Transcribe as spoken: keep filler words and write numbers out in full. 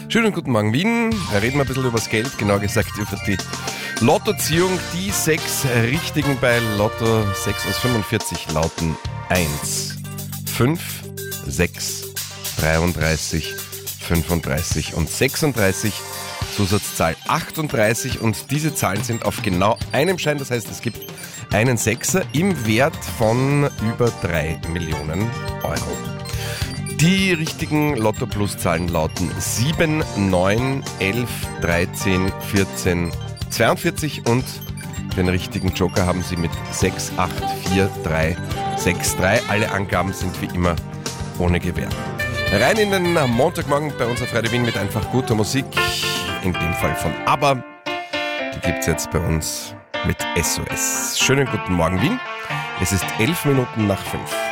Schönen guten Morgen, Wien. Da reden wir ein bisschen über das Geld, genau gesagt über die Lottoziehung. Die sechs richtigen bei Lotto sechs aus fünfundvierzig lauten eins, fünf, sechs, dreiunddreißig, fünfunddreißig und sechsunddreißig. Zusatzzahl achtunddreißig und diese Zahlen sind auf genau einem Schein. Das heißt, es gibt einen Sechser im Wert von über drei Millionen Euro. Die richtigen Lotto-Plus-Zahlen lauten sieben, neun, elf, dreizehn, vierzehn, zweiundvierzig und den richtigen Joker haben Sie mit sechs, acht, vier, drei, sechs, drei. Alle Angaben sind wie immer ohne Gewähr. Rein in den Montagmorgen bei uns auf Radio Wien mit einfach guter Musik, in dem Fall von ABBA. Die gibt's jetzt bei uns mit S O S. Schönen guten Morgen, Wien. Es ist elf Minuten nach fünf.